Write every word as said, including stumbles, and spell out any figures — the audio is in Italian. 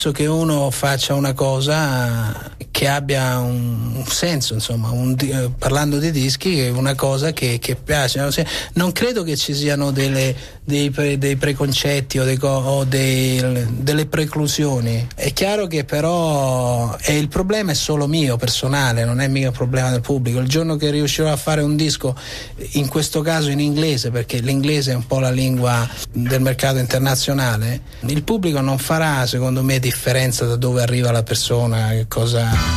che uno faccia una cosa che abbia un, un senso, insomma, un, eh, parlando di dischi, è una cosa che, che piace. Non credo che ci siano delle, dei, pre, dei preconcetti o, dei, o dei, delle preclusioni. È chiaro che però è, il problema è solo mio, personale, non è mica un problema del pubblico. Il giorno che riuscirò a fare un disco, in questo caso in inglese, perché l'inglese è un po' la lingua del mercato internazionale, il pubblico non farà, secondo me, differenza da dove arriva la persona, che cosa